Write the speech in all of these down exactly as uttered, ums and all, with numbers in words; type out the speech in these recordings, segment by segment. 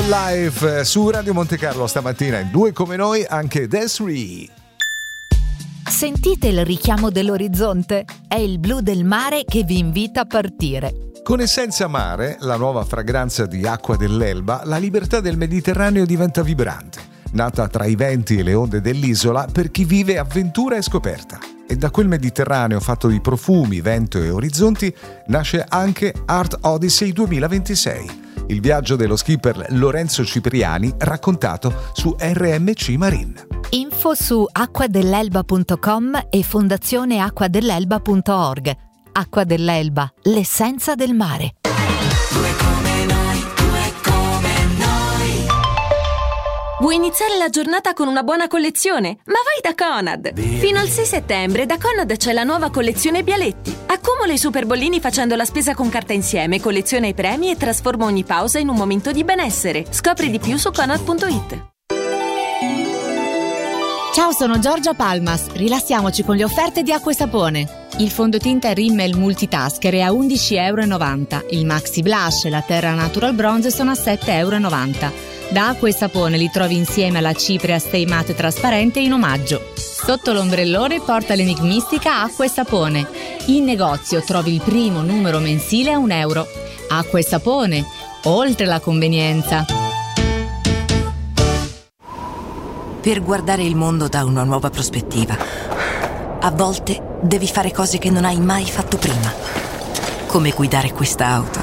live su Radio Monte Carlo stamattina in Due Come Noi anche Desiree. Sentite il richiamo dell'orizzonte? È il blu del mare che vi invita a partire. Con Essenza Mare, la nuova fragranza di acqua dell'Elba, la libertà del Mediterraneo diventa vibrante, nata tra i venti e le onde dell'isola per chi vive avventura e scoperta. E da quel Mediterraneo fatto di profumi, vento e orizzonti nasce anche Art Odyssey duemilaventisei, il viaggio dello skipper Lorenzo Cipriani raccontato su R M C Marine. Info su acquadelelba punto com e fondazione acquadelelba punto org. Acqua dell'Elba, l'essenza del mare. Due come noi, due come noi. Vuoi iniziare la giornata con una buona collezione? Ma vai da Conad! Fino al sei settembre da Conad c'è la nuova collezione Bialetti. Accumula i super bollini facendo la spesa con carta insieme, colleziona i premi e trasforma ogni pausa in un momento di benessere. Scopri di più su conad punto it. Ciao, sono Giorgia Palmas. Rilassiamoci con le offerte di Acqua e Sapone. Il fondotinta Rimmel Multitasker è a undici virgola novanta euro. Il Maxi Blush e la Terra Natural Bronze sono a sette virgola novanta euro. Da Acqua e Sapone li trovi insieme alla cipria Stay Matte trasparente in omaggio. Sotto l'ombrellone porta l'enigmistica Acqua e Sapone. In negozio trovi il primo numero mensile a un euro. Acqua e Sapone, oltre la convenienza. Per guardare il mondo da una nuova prospettiva, a volte devi fare cose che non hai mai fatto prima, come guidare questa auto.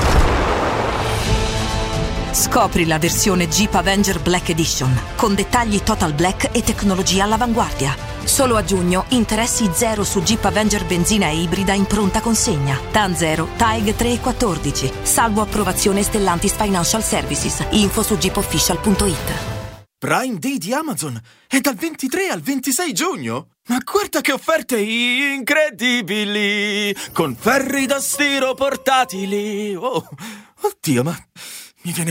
Scopri la versione Jeep Avenger Black Edition, con dettagli Total Black e tecnologia all'avanguardia. Solo a giugno, interessi zero su Jeep Avenger benzina e ibrida in pronta consegna. T A N zero, T A E G tre e quattordici, salvo approvazione Stellantis Financial Services. Info su jeep official punto it. Prime Day di Amazon è dal ventitré al ventisei giugno. Ma guarda che offerte incredibili, con ferri da stiro portatili. Oh, oddio, ma mi viene